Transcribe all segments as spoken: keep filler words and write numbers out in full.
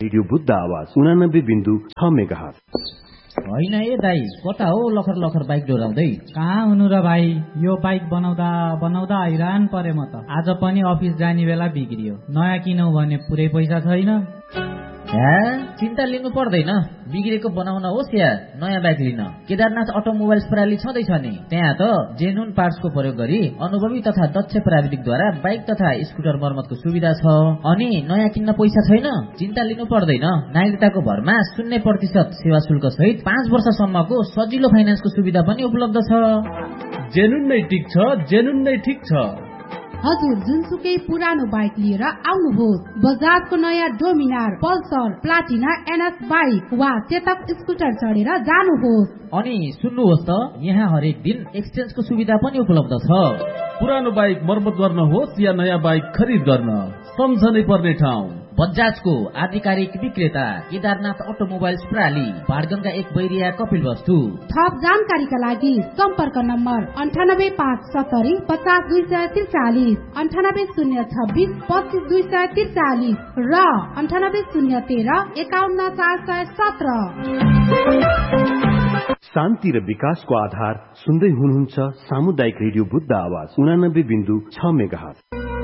Radio Buddha आवाज उनानब्बे बिन्दु छ मेगाहर्ज। होइन ए दाई, कता हो लखर लखर बाइक डोराउँदै? कहाँ हुनु र भाइ, यो बाइक बनाउँदा बनाउँदा हैरान परे म त। आज पनि अफिस जाने बेला बिग्रियो। नयाँ किनौ भने पुरै पैसा छैन। हे, चिन्ता लिनु पर्दैन, बिग्रेको बनाउन होस् या नयाँ बाइक लिन केदारनाथ अटोमोबाइल्स प्रणाली छँदैछ नि। त्यहाँ त जेनुन पार्ट्सको प्रयोग गरी अनुभवी तथा दक्ष प्राविधिकद्वारा बाइक तथा स्कुटर मर्मतको सुविधा छ। अनि नयाँ किन्न पैसा छैन? चिन्ता लिनु पर्दैन। नागरिकताको भरमा शून्य प्रतिशत सेवा शुल्क सहित पाँच वर्षसम्मको सजिलो फाइनेन्सको सुविधा पनि उपलब्ध छ। जेनुन नै ठिक छ, जेनुन नै ठिक छ। हजुर जुनसुकै पुरानो बाइक लिएर आउनुहोस्। बजाजको नयाँ Dominar, Pulsar, Platina, NS bike वा चेतक स्कुटर चढेर जानुहोस्। अनि सुन्नुहोस् त, यहाँ हरेक दिन एक्सचेन्जको सुविधा पनि उपलब्ध छ। पुरानो बाइक मर्मत गर्न होस् या नयाँ बाइक खरिद गर्न, सम्झनै पर्ने ठाउँ बजाजको आधिकारिक विक्रेता केदारनाथ अटोमोबाइल्स प्रणाली, बारगंगा एक बैरिया कपिलवस्तु। थप जानकारीका लागि सम्पर्क नम्बर अन्ठानब्बे पाँच सत्तरी पचास दुई सय त्रिचालिस, अन्ठानब्बे शून्य छब्बिस पच्चिस दुई सय त्रिचालिस र अन्ठानब्बे शून्य तेह्र एकाउन्न चार सय सत्र। शान्ति र विकासको आधार सुन्दै हुनुहुन्छ सामुदायिक रेडियो बुद्ध आवाज उनानब्बे बिन्दु छ मेगाहर्ज।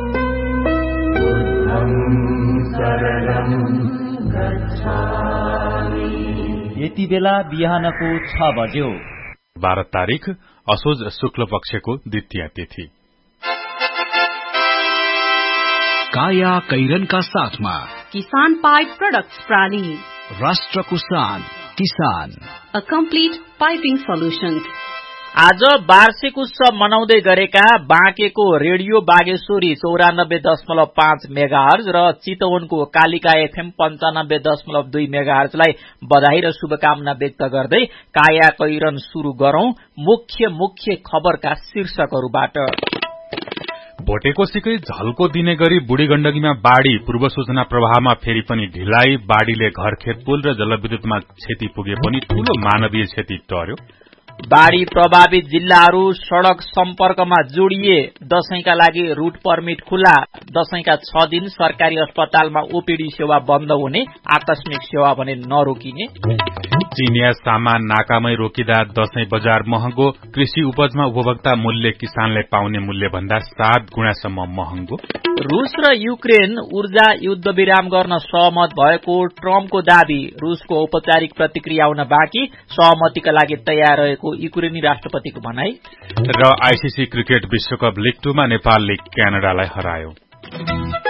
यति बेला बिहानको छ बज्यो। बाह्र तारिक असोज शुक्ल पक्षको द्वितीय तिथि। काया कैरनका साथमा किसान पाइप प्रोडक्ट्स प्रणाली, राष्ट्रको शान किसान, अ कम्प्लिट पाइपिङ सोल्युशन्स। आज वार्षिक उत्सव मनाउँदै गरेका बाँकेको रेडियो बागेश्वरी चौरानब्बे दशमलव पाँच मेगाहर्ज र चितवनको कालिका एफएम पञ्चानब्बे दशमलव दुई मेगाहर्जलाई बधाई र शुभकामना व्यक्त गर्दै काया कैरन शुरू गरौं मुख्य मुख्य खबरका शीर्षकहरूबाट। भोटेकोसीकै झल्को दिने गरी बुढी गण्डकीमा बाढ़ी पूर्व सूचना प्रवाहमा फेरि पनि ढिलाइ। बाढ़ीले घर खेतपुल र जलविद्युतमा क्षति पुगे पनि ठूलो मानवीय क्षति टर्यो। बाढ़ी प्रभावित जिल्लाहरू सड़क सम्पर्कमा जोडिए। दशैंका लागि रूट पर्मिट खुला। दशैंका छ दिन सरकारी अस्पतालमा ओपीडी सेवा बन्द हुने, आकस्मिक सेवा भने नरोकिने। चिनिया सामान नाकामै रोकिँदा दशैं बजार महँगो। कृषि उपजमा उपभोक्ता मूल्य किसानले पाउने मूल्य भन्दा सात गुणासम्म महँगो। रूस र युक्रेन ऊर्जा युद्ध विराम गर्न सहमत भएको ट्रम्पको दावी। रूसको औपचारिक प्रतिक्रिया आउन बाँकी, सहमतिका लागि तयार रहेको युक्रेनी राष्ट्रपतिको भनाई। र आईसीसी क्रिकेट विश्वकप लिग टूमा नेपालले क्यानाडालाई हरायो।